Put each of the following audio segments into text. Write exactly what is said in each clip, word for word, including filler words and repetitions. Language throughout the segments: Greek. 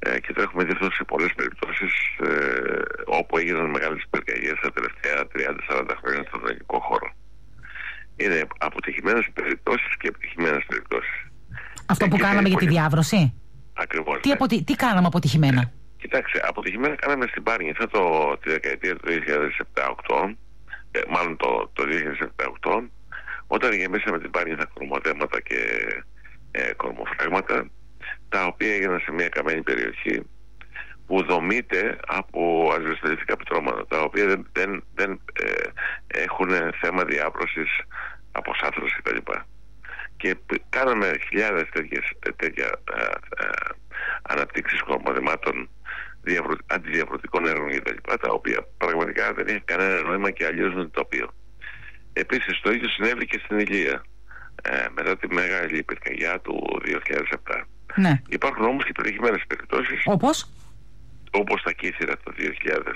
Ε, και το έχουμε δει αυτό σε πολλές περιπτώσεις ε, όπου έγιναν μεγάλες πυρκαγιές τα τελευταία τριάντα με σαράντα χρόνια στον ελληνικό χώρο. Είναι αποτυχημένες περιπτώσεις και επιτυχημένες περιπτώσεις. Αυτό ε, που κάναμε για τη διάβρωση. Ακριβώς. Τι, ναι. αποτι... τι κάναμε αποτυχημένα. Ε, κοιτάξτε, αποτυχημένα κάναμε στην Πάρνηθα το, τη δεκαετία του δύο χιλιάδες επτά οκτώ, ε, μάλλον το, το δύο χιλιάδες επτά οκτώ, όταν γεμίσαμε την Πάρνηθα κορμοδέματα και ε, κορμοφράγματα, τα οποία έγιναν σε μια καμένη περιοχή που δομείται από ασβεστολιθικά πετρώματα, τα οποία δεν, δεν, δεν ε, έχουν θέμα διάπρωσης από σάθρωση κτλ. Και κάναμε χιλιάδες τέτοιες, τέτοια ε, ε, αναπτύξεις κορμοδεμάτων αντιδιαβρωτικών έργων κτλ. Τα οποία πραγματικά δεν έχει κανένα νόημα και αλλιώς το τοπίο. Επίσης το ίδιο συνέβη και στην Ηλία ε, μετά τη μεγάλη πυρκαγιά του δύο χιλιάδες επτά. Ναι. Υπάρχουν όμως και επιτυχημένες περιπτώσεις. Όπως? Όπως τα Κύθυρα το δύο χιλιάδες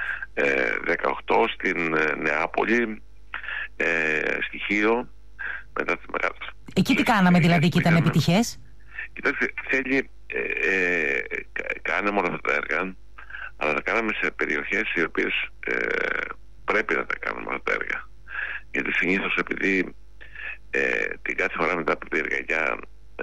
δεκαοκτώ, στην ε, Νεάπολη, ε, στη Χίο, μετά τις μεγάλες. Εκεί τι κάναμε δηλαδή και ήταν επιτυχές? Κοιτάξτε, θέλει, ε, ε, κάναμε όλα αυτά τα έργα, αλλά τα κάναμε σε περιοχές οι οποίες ε, πρέπει να τα κάνουμε αυτά τα έργα. Γιατί συνήθως επειδή ε, την κάθε φορά μετά από την πυρκαγιά ε,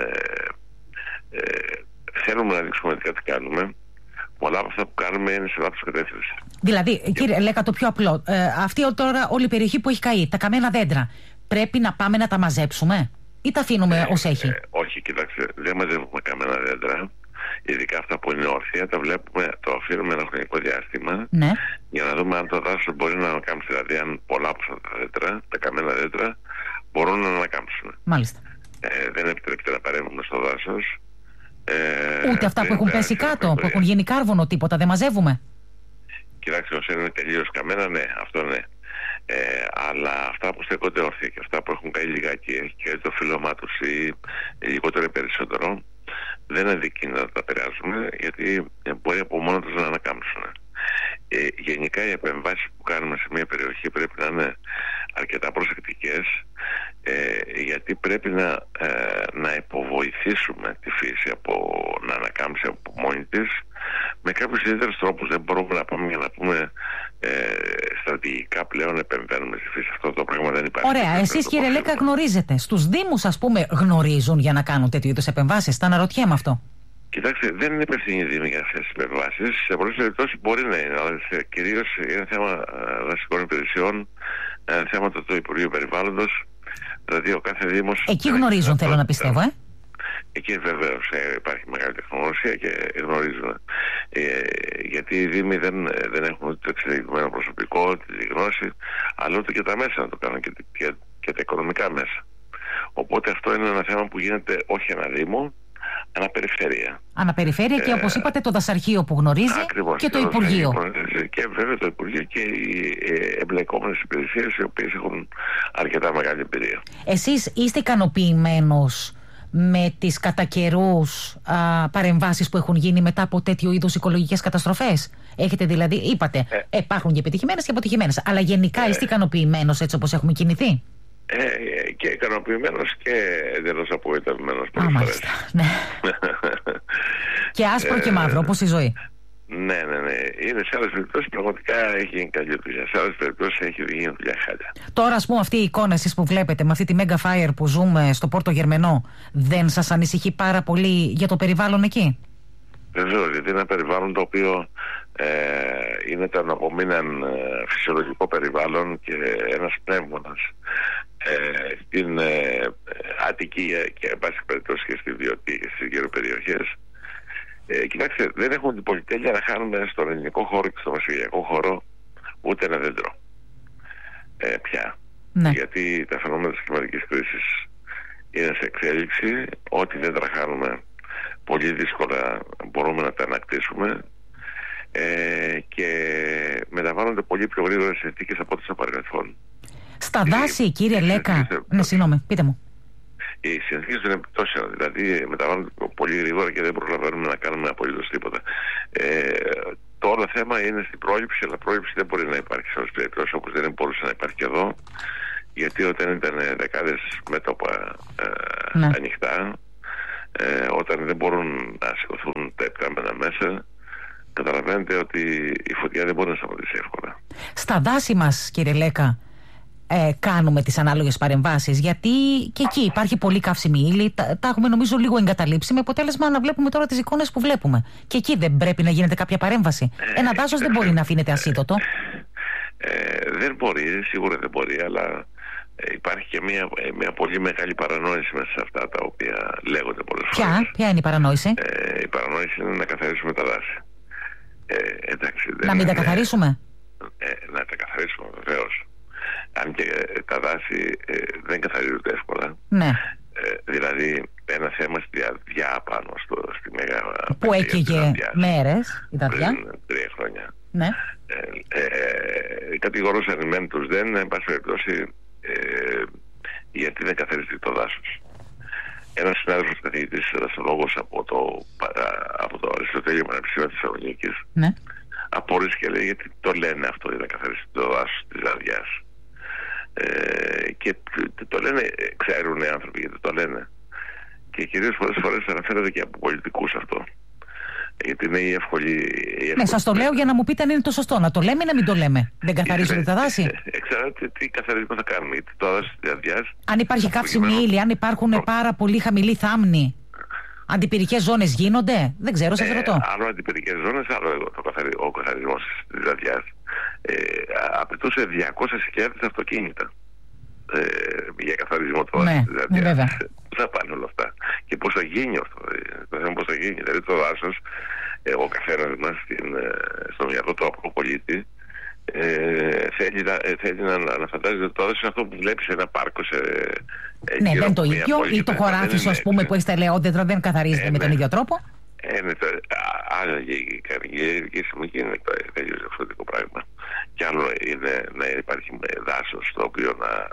ε, θέλουμε να δείξουμε ότι κάτι κάνουμε, πολλά από αυτά που κάνουμε είναι σε λάθος κατεύθυνση. Δηλαδή, και... κύριε Λέκα, το πιο απλό, ε, αυτή τώρα όλη η περιοχή που έχει καεί, τα καμένα δέντρα, πρέπει να πάμε να τα μαζέψουμε ή τα αφήνουμε ε, ως έχει? Ε, όχι, κοιτάξτε, δεν μαζεύουμε καμένα δέντρα. Ειδικά αυτά που είναι όρθια, τα βλέπουμε, το αφήνουμε ένα χρονικό διάστημα, ναι, για να δούμε αν το δάσος μπορεί να ανακάμψει. Δηλαδή, αν πολλά από αυτά τα δέντρα, τα καμένα δέντρα, μπορούν να ανακάμψουν. Μάλιστα. Ε, δεν επιτρέπεται να παρέμβουμε στο δάσος. Ε, Ούτε αυτά που έχουν πέσει κάτω, που έχουν γίνει κάρβονο, τίποτα, δεν μαζεύουμε. Κοιτάξτε, όσο είναι τελείως καμένα, ναι, αυτό ναι. Ε, αλλά αυτά που στέκονται όρθια και αυτά που έχουν καεί λιγάκι, έχει και το φύλλωμά τους ή λιγότερο ή περισσότερο, δεν είναι δίκη να τα επηρεάζουμε, γιατί μπορεί από μόνο τους να ανακάμψουν. Ε, γενικά οι επεμβάσεις που κάνουμε σε μια περιοχή πρέπει να είναι αρκετά προσεκτικές, ε, γιατί πρέπει να, ε, να υποβοηθήσουμε τη φύση από να ανακάμψει από μόνη της με κάποιους ιδιαίτερους τρόπους. Δεν μπορούμε να πάμε για να πούμε ε, στρατηγικά πλέον επεμβαίνουμε στη φύση. Αυτό το πράγμα δεν υπάρχει. Ωραία, εσείς κύριε Λέκα γνωρίζετε. Στους Δήμους, ας πούμε, γνωρίζουν για να κάνουν τέτοιου είδους επεμβάσεις? Τα αναρωτιέμαι αυτό. Κοιτάξτε, δεν είναι υπευθυνή η Δήμη για αυτές τις επεμβάσεις. Σε πολλές περιπτώσεις μπορεί να είναι, αλλά κυρίως είναι θέμα δασικών υπηρεσιών, θέματα του Υπουργείου Περιβάλλοντος. Δηλαδή ο κάθε Δήμος. Εκεί γνωρίζουν, αυτό, θέλω να πιστεύω, ε. Εκεί βεβαίως ε, υπάρχει μεγάλη τεχνογνωσία και γνωρίζουν. Ε, γιατί οι Δήμοι δεν, δεν έχουν ούτε το εξειδικευμένο προσωπικό, ούτε τη γνώση, αλλά ούτε και τα μέσα να το κάνουν και, και, και τα οικονομικά μέσα. Οπότε αυτό είναι ένα θέμα που γίνεται όχι ένα Δήμο, αναπεριφέρεια. Αναπεριφέρεια και, ε, όπως είπατε, το δασαρχείο που γνωρίζει, ακριβώς, και το, το Υπουργείο. Και βέβαια το Υπουργείο και οι εμπλεκόμενες υπηρεσίες, οι οποίες έχουν αρκετά μεγάλη εμπειρία. Εσείς είστε ικανοποιημένος με τις κατά καιρούς παρεμβάσεις που έχουν γίνει μετά από τέτοιου είδους οικολογικές καταστροφές? Έχετε δηλαδή, είπατε, ε, υπάρχουν και επιτυχημένες και αποτυχημένες, αλλά γενικά ε, είστε ικανοποιημένος έτσι όπως έχουμε κινηθεί? Ε, και ικανοποιημένος και εντελώς απογοητευμένος πολλές φορές. Ναι. Και άσπρο και μαύρο, όπως η ζωή. Ναι, ναι, ναι. Είναι σε άλλες περιπτώσεις πραγματικά έχει γίνει καλή δουλειά. Σε άλλες περιπτώσεις έχει γίνει δουλειά χάλια. Τώρα, ας πούμε, αυτή η εικόνα εσείς που βλέπετε με αυτή τη Mega Fire που ζούμε στο Πόρτο Γερμενό, δεν σας ανησυχεί πάρα πολύ για το περιβάλλον εκεί? Βεβαίως, γιατί είναι ένα περιβάλλον το οποίο ε, είναι το αναπομείναν ε, φυσιολογικό περιβάλλον και ένας πνεύμονας ε, στην ε, Αττική και εν πάση περιπτώσει και στη Βιωτή και στις γύρω περιοχές. Ε, κοιτάξτε, δεν έχουμε την πολυτέλεια να χάνουμε στον ελληνικό χώρο και στο μεσογειακό χώρο ούτε ένα δέντρο ε, πια. Ναι. Γιατί τα φαινόμενα της κλιματικής κρίσης είναι σε εξέλιξη. Ό,τι δέντρα χάνουμε πολύ δύσκολα μπορούμε να τα ανακτήσουμε ε, και μεταβάλλονται πολύ πιο γρήγορες συνθήκες από ό,τι στο παρελθόν. Στα δάση, κύριε Λέκα, ναι, συγγνώμη, πείτε μου. Οι συνθήκες των επιπτώσεων δηλαδή μεταβάλλονται πολύ γρήγορα και δεν προλαβαίνουμε να κάνουμε απολύτως τίποτα. Ε, το όλο θέμα είναι στην πρόληψη, αλλά πρόληψη δεν μπορεί να υπάρχει σε όλες τις περιπτώσεις, όπως δεν μπορούσε να υπάρχει και εδώ, γιατί όταν ήταν δεκάδες μέτωπα ε, ναι. ανοιχτά, Ε, όταν δεν μπορούν να σηκωθούν τα υφιστάμενα μέσα, καταλαβαίνετε ότι η φωτιά δεν μπορεί να σταματήσει εύκολα. Στα δάση μας, κύριε Λέκα, ε, κάνουμε τις ανάλογες παρεμβάσεις, γιατί και εκεί υπάρχει πολύ καύσιμη ύλη, τα, τα έχουμε νομίζω λίγο εγκαταλείψει, με αποτέλεσμα να βλέπουμε τώρα τις εικόνες που βλέπουμε. Και εκεί δεν πρέπει να γίνεται κάποια παρέμβαση. Ε, Ένα δάσος ε, δεν μπορεί ε, να αφήνεται ασίδωτο. Ε, ε, δεν μπορεί, σίγουρα δεν μπορεί, αλλά ε, υπάρχει και μια, ε, μια πολύ μεγάλη παρανόηση μέσα σε αυτά τα οποία λέγονται πολλές Ποια? φορές. Ποια είναι η παρανόηση? Ε, η παρανόηση είναι να καθαρίσουμε τα δάση. Ε, εντάξει, δεν να μην είναι, τα καθαρίσουμε? Ε, να τα καθαρίσουμε βεβαίως. Αν και ε, τα δάση ε, δεν καθαρίζονται εύκολα. Ναι. Ε, δηλαδή ένα θέμα στη Δαδιά πάνω στο, στη Μέγα... Που έκαιγε μέρες η Δαδιά. Πριν τρία χρόνια. Ναι. Ε, ε, κατηγορούσαν οι μεν τους δεν, εν πάση περιπτώσει, ε, γιατί δεν καθαρίζεται το δάσος. Ένας συνάδελφος καθηγητής δασολόγος από το, από το Αριστοτέλειο Πανεπιστήμιο της Θεσσαλονίκης, ναι, απόρρισε και λέει γιατί το λένε αυτό για να καθαρίσει το δάσος της Δαδιάς. Ε, και το λένε, ξέρουν οι άνθρωποι γιατί το λένε. Και κυρίως πολλές φορές αναφέρονται και από πολιτικούς αυτό. Γιατί είναι η εύκολη. Η εύκολη ναι, σας το λέω για να μου πείτε αν είναι το σωστό. Να το λέμε ή να μην το λέμε? Δεν καθαρίζονται τα δάση? Εξαρτάται τι καθαρισμό θα κάνουμε. Γιατί το δάσος της Δαδιάς. Αν υπάρχει καύσιμη ύλη, αν υπάρχουν το... πάρα πολύ χαμηλοί θάμνοι, αντιπυρικές ζώνες γίνονται? Δεν ξέρω, σας ε, ρωτώ. Άλλο αντιπυρικές ζώνες, άλλο το καθαρι... ο καθαρισμός της Δαδιάς. Ε, απαιτούσε διακόσιες χιλιάδες αυτοκίνητα ε, για καθαρισμό του ναι, δάσους. Ναι, βέβαια. Πώς θα πάνε όλα αυτά και πώς θα γίνει αυτό? Το θέμα πώς θα γίνει. Δηλαδή το δάσος, ε, ο καθένας μας στην, στο μυαλό του απλού πολίτη ε, θέλει, να, ε, θέλει να, να φαντάζεται το δάσος αυτό που βλέπει σε ένα πάρκο. Σε, ε, ναι, δεν το ίδιο. Ή το χωράφι σου, ας πούμε, που έχει τα ελαιόδεντρα, δεν καθαρίζεται ε, με τον ναι. ίδιο τρόπο. Ε, ναι, το, άλλο η καλλιέργεια συμμετοχή είναι τελείως διαφορετικό πράγμα. Και άλλο είναι να υπάρχει δάσος το οποίο να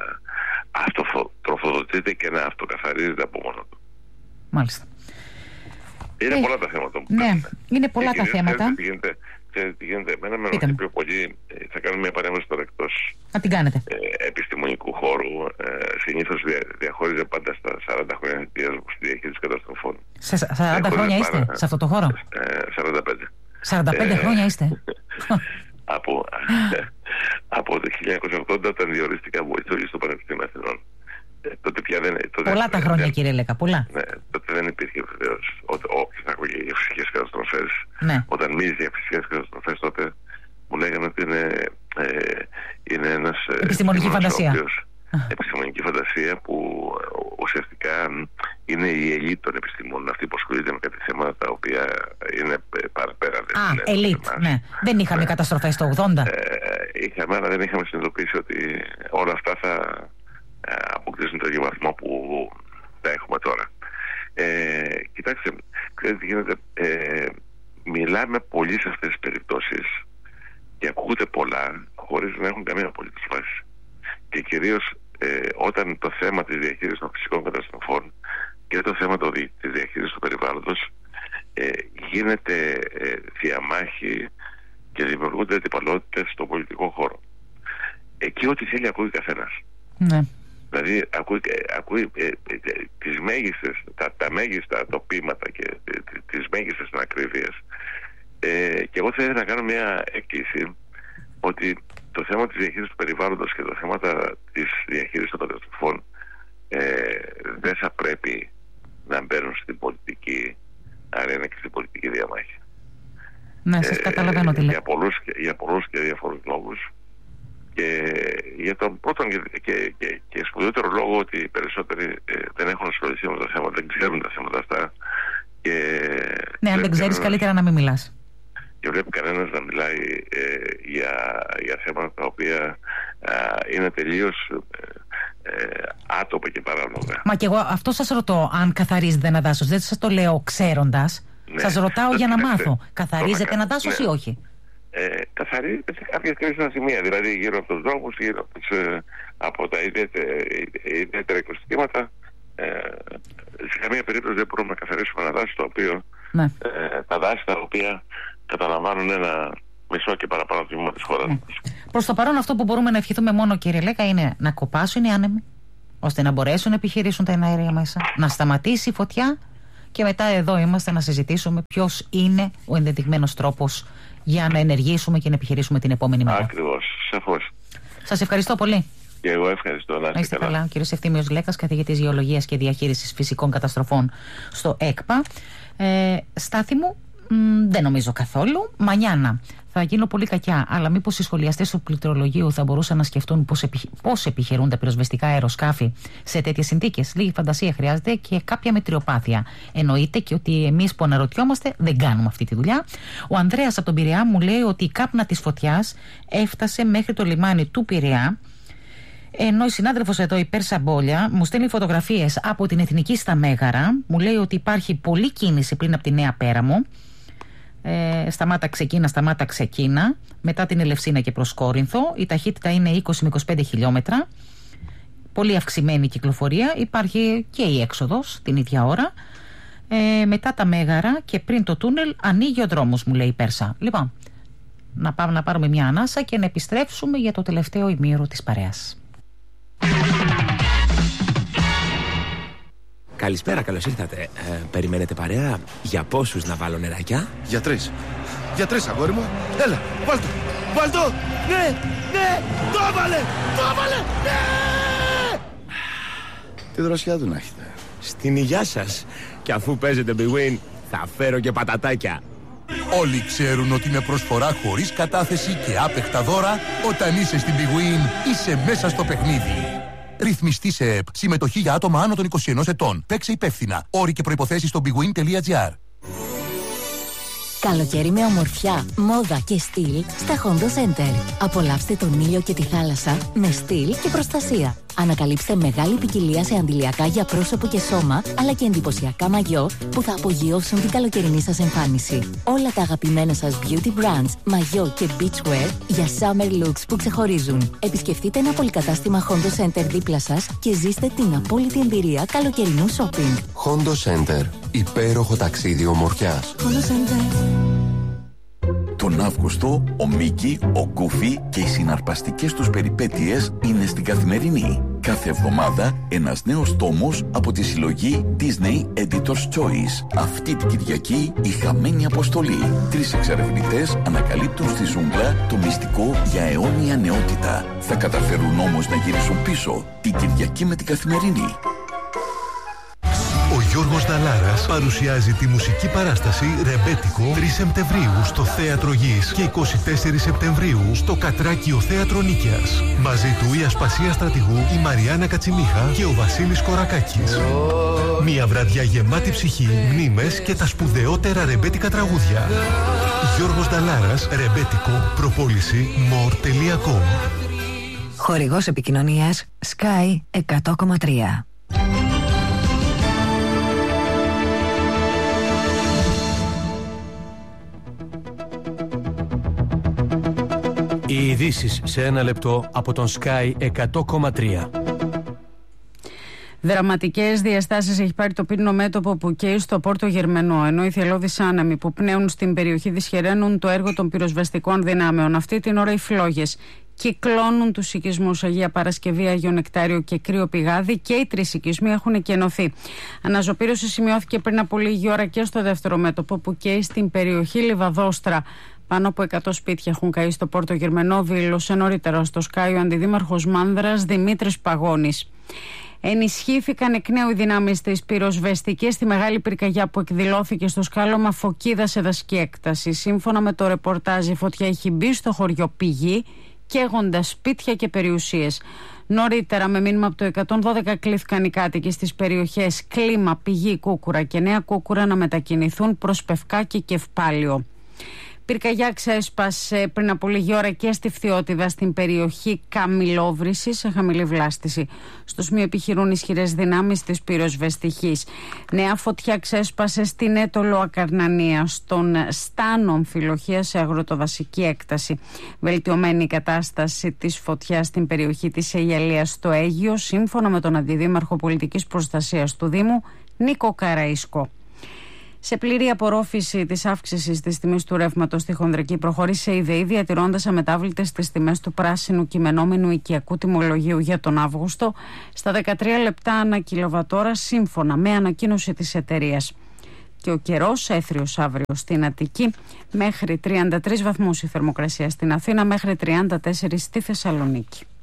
αυτοτροφοδοτείται και να αυτοκαθαρίζεται από μόνο του. Μάλιστα. Είναι ε, πολλά τα θέματα που ναι, κάνουμε. είναι πολλά και τα θέματα. Τι γίνεται, τι γίνεται. Εμένα με ενοχλεί πιο πολύ. Θα κάνουμε μια παρέμβαση τώρα εκτός να την κάνετε. Ε, επιστημονικού χώρου. Ε, συνήθως δια, διαχώριζε πάντα στα σαράντα χρόνια στη διαχείριση καταστροφών. Σε σαράντα χρόνια είστε πάρα, σε αυτό το χώρο? Ε, σαράντα πέντε. σαράντα πέντε ε, χρόνια είστε. από, από το χίλια εννιακόσια ογδόντα όταν διορίστηκα βοηθός στο Πανεπιστήμιο Αθηνών. Ε, τότε πια δεν, τότε πολλά τα χρόνια, δεν, κύριε Λέκα, πολλά. Ναι, τότε δεν υπήρχε βεβαίως. Όποιος άκουγε για φυσικές καταστροφές, ναι. Όταν μίλησε για φυσικές καταστροφές, τότε μου λέγανε ότι είναι, ε, είναι ένας επιστημονική φαντασία. Οποίος, επιστημονική φαντασία που ουσιαστικά είναι η ελίτ των επιστημόνων, αυτή που ασχολείται με κάτι θέματα τα οποία είναι παραπέρα. Α, ελίτ, ναι. Δεν είχαμε ναι. καταστροφές το ογδόντα. Ε, είχαμε, αλλά δεν είχαμε συνειδητοποιήσει ότι όλα αυτά θα ε, αποκτήσουν τον ίδιο βαθμό που τα έχουμε τώρα. Ε, κοιτάξτε, ξέρετε τι γίνεται. Ε, μιλάμε πολύ σε αυτές τις περιπτώσεις και ακούγονται πολλά χωρίς να έχουν καμία απολύτως βάση. Και κυρίως ε, όταν το θέμα της διαχείρισης των φυσικών καταστροφών και το θέμα το, της διαχείρισης του περιβάλλοντος ε, γίνεται ε, διαμάχη και δημιουργούνται αντιπαλότητες στο πολιτικό χώρο. Εκεί ό,τι θέλει ακούει καθένας. Ναι. Δηλαδή ακούει, ακούει ε, ε, τις μέγιστες, τα, τα μέγιστα τοπήματα και ε, τις μέγιστες ανακρίβειες. Ε, και εγώ θα ήθελα να κάνω μια έκκληση ότι το θέμα της διαχείρισης του περιβάλλοντος και τα θέματα της διαχείρισης των καταστροφών ε, δεν θα πρέπει να μπαίνουν στην πολιτική αρένα και στην πολιτική διαμάχη. Ναι, σας καταλαβαίνω τι λέτε. Για πολλούς, για πολλούς και διαφορετικούς λόγους. Και για τον πρώτον και, και, και, και σπουδαιότερο λόγο ότι οι περισσότεροι ε, δεν έχουν ασχοληθεί με τα θέματα, δεν ξέρουν τα θέματα αυτά. Και ναι, αν δεν ξέρεις, καλύτερα να μην μιλάς. Και βλέπει κανένας να μιλάει ε, για, για θέματα τα οποία ε, είναι τελείως ε, ε, άτοπα και παράνομα. Μα και εγώ αυτό σας ρωτώ, αν καθαρίζεται ένα δάσος. Δεν σας το λέω ξέροντας. Ναι. Σας ρωτάω για να μάθω. Καθαρίζεται ένα δάσος, ναι, ή όχι? Ε, καθαρίζεται σε κάποια κρίσιμα σημεία. Δηλαδή γύρω από τους δρόμους, γύρω από, τους, ε, από τα ιδιαίτερα, ιδιαίτερα οικοσυστήματα. Ε, σε καμία περίπτωση δεν μπορούμε να καθαρίσουμε ένα δάσο το οποίο, ναι, ε, τα δάση τα οποία καταλαμβάνουν ένα μισό και παραπάνω τμήμα της χώρας. Ναι. Προς το παρόν αυτό που μπορούμε να ευχηθούμε μόνο, κύριε Λέκα, είναι να κοπάσουν οι άνεμοι, ώστε να μπορέσουν να επιχειρήσουν τα εναέρια μέσα, να σταματήσει η φωτιά και μετά εδώ είμαστε να συζητήσουμε ποιος είναι ο ενδεδειγμένος τρόπος για να ενεργήσουμε και να επιχειρήσουμε την επόμενη μέρα. Ακριβώς, σαφώς. Σας ευχαριστώ πολύ. Και εγώ ευχαριστώ. Να είστε καλά. Ο κύριος Ευθύμιος Λέκας, καθηγητής Γεωλογίας και Διαχείρισης Φυσικών Καταστροφών στο ΕΚΠΑ. Ε, Στάθη μου, μ, δεν νομίζω καθόλου. Μανιάνα θα γίνω πολύ κακιά, αλλά μήπως οι σχολιαστές του πληκτρολογίου θα μπορούσαν να σκεφτούν πώς, επιχ... πώς επιχειρούν τα πυροσβεστικά αεροσκάφη σε τέτοιες συνθήκες. Λίγη φαντασία χρειάζεται και κάποια μετριοπάθεια. Εννοείται και ότι εμείς που αναρωτιόμαστε δεν κάνουμε αυτή τη δουλειά. Ο Ανδρέας από τον Πειραιά μου λέει ότι η κάπνα της φωτιάς έφτασε μέχρι το λιμάνι του Πειραιά. Ενώ η συνάδελφος εδώ, η Πέρσα Μπόλια, μου στέλνει φωτογραφίες από την Εθνική στα Μέγαρα. Μου λέει ότι υπάρχει πολλή κίνηση πριν από τη Νέα Πέραμο. Ε, σταμάτα ξεκίνα, σταμάτα ξεκίνα. Μετά την Ελευσίνα και προς Κόρινθο. Η ταχύτητα είναι είκοσι με είκοσι πέντε χιλιόμετρα. Πολύ αυξημένη κυκλοφορία. Υπάρχει και η έξοδος την ίδια ώρα. Ε, μετά τα Μέγαρα και πριν το τούνελ ανοίγει ο δρόμος, μου λέει η Πέρσα. Λοιπόν, να πάμε να πάρουμε μια ανάσα και να επιστρέψουμε για το τελευταίο ημίωρο της παρέας. Καλησπέρα, καλώς ήρθατε. Ε, περιμένετε παρέα? Για πόσους να βάλω νεράκια? Για τρεις. Για τρεις, αγόρι μου. Έλα, βάλ' το. Βάλ' το. Ναι, ναι, το έβαλε, το έβαλε, ναι. Τι δροσιά του να έχετε. Στην υγειά σας. Και αφού παίζετε Big Win, θα φέρω και πατατάκια. Όλοι ξέρουν ότι με προσφορά χωρίς κατάθεση και άπεχτα δώρα, όταν είσαι στην Big Win, είσαι μέσα στο παιχνίδι. Ρυθμιστή σε ΕΠ. Συμμετοχή για άτομα άνω των είκοσι ενός ετών. Παίξε υπεύθυνα. Όροι και προϋποθέσεις στο bigwin τελεία gr. Καλοκαίρι με ομορφιά, μόδα και στυλ στα Hondo Center. Απολαύστε τον ήλιο και τη θάλασσα με στυλ και προστασία. Ανακαλύψτε μεγάλη ποικιλία σε αντιλιακά για πρόσωπο και σώμα, αλλά και εντυπωσιακά μαγιό που θα απογειώσουν την καλοκαιρινή σας εμφάνιση. Όλα τα αγαπημένα σας beauty brands, μαγιό και beachwear για summer looks που ξεχωρίζουν. Επισκεφτείτε ένα πολυκατάστημα Hondo Center δίπλα σας και ζήστε την απόλυτη εμπειρία καλοκαιρινού shopping. Hondo Center. Υπέροχο ταξίδι ομορφιάς. Hondo Center. Τον Αύγουστο, ο Μίκη, ο Γκούφι και οι συναρπαστικές τους περιπέτειες είναι στην Καθημερινή. Κάθε εβδομάδα ένας νέος τόμος από τη συλλογή Disney Editor's Choice. Αυτή την Κυριακή η χαμένη αποστολή. Τρεις εξερευνητές ανακαλύπτουν στη ζούγκλα το μυστικό για αιώνια νεότητα. Θα καταφέρουν όμως να γυρίσουν πίσω την Κυριακή με την Καθημερινή. Ο Γιώργος Νταλάρας παρουσιάζει τη μουσική παράσταση Ρεμπέτικο τρεις Σεπτεμβρίου στο Θέατρο Γης και εικοστή τέταρτη Σεπτεμβρίου στο Κατράκιο Θέατρο Νίκαιας. Μαζί του η Ασπασία Στρατηγού, η Μαριάννα Κατσιμίχα και ο Βασίλης Κορακάκης. Μια βραδιά γεμάτη ψυχή, μνήμες και τα σπουδαιότερα ρεμπέτικα τραγούδια. Γιώργος Νταλάρας, Ρεμπέτικο, προπόληση more τελεία com. Χορηγός επικοινωνίας Sky εκατό κόμμα τρία. Οι ειδήσεις σε ένα λεπτό από τον Sky εκατό κόμμα τρία. Δραματικές διαστάσεις έχει πάρει το πύρινο μέτωπο που καίει στο Πόρτο Γερμενό, ενώ οι θελώδεις άνεμοι που πνέουν στην περιοχή δυσχεραίνουν το έργο των πυροσβεστικών δυνάμεων. Αυτή την ώρα οι φλόγες κυκλώνουν τους οικισμούς Αγία Παρασκευή, Άγιο Νεκτάριο και Κρύο Πηγάδι, και οι τρεις οικισμοί έχουν εκενωθεί. Αναζωπήρωση σημειώθηκε πριν από λίγη ώρα και στο δεύτερο μέτωπο που καίει στην περιοχή Λιβαδόστρα. Πάνω από εκατό σπίτια έχουν καεί στο Πόρτο Γερμενό, δήλωσε νωρίτερα στο Sky ο αντιδήμαρχος Μάνδρας Δημήτρης Παγώνης. Ενισχύθηκαν εκ νέου οι δυνάμεις της πυροσβεστικής στη μεγάλη πυρκαγιά που εκδηλώθηκε στο σκάλωμα Φωκίδα σε δασική έκταση. Σύμφωνα με το ρεπορτάζ, η φωτιά έχει μπει στο χωριό Πηγή, καίγοντας σπίτια και περιουσίες. Νωρίτερα, με μήνυμα από το εκατόν δώδεκα, κλήθηκαν οι κάτοικοι στις περιοχές Κλίμα, Πηγή, Κούκουρα και Νέα Κούκουρα να μετακινηθούν προς Πευκάκη και Ευπάλιο. Πυρκαγιά ξέσπασε πριν από λίγη ώρα και στη Φθιώτιδα, στην περιοχή Καμιλόβρηση, σε χαμηλή βλάστηση. Στο σημείο επιχειρούν ισχυρές δυνάμεις της πυροσβεστικής. Νέα φωτιά ξέσπασε στην Έτολο Ακαρνανία, στον Στάνο Αμφιλοχία, σε αγροτοδασική έκταση. Βελτιωμένη η κατάσταση της φωτιάς στην περιοχή της Αιγιαλίας στο Αίγιο, σύμφωνα με τον Αντιδήμαρχο Πολιτικής Προστασίας του Δήμου, Νίκο Καραΐσκο. Σε πλήρη απορρόφηση της αύξησης της τιμής του ρεύματος στη χονδρική προχώρησε η ΔΕΗ, διατηρώντας αμετάβλητες τις τιμές του πράσινου κειμενόμενου οικιακού τιμολογίου για τον Αύγουστο στα δεκατρία λεπτά ανά κιλοβατόρα, σύμφωνα με ανακοίνωση της εταιρείας. και ο καιρός έθριος αύριο στην Αττική, μέχρι τριάντα τρεις βαθμούς η θερμοκρασία στην Αθήνα, μέχρι τριάντα τέσσερα στη Θεσσαλονίκη.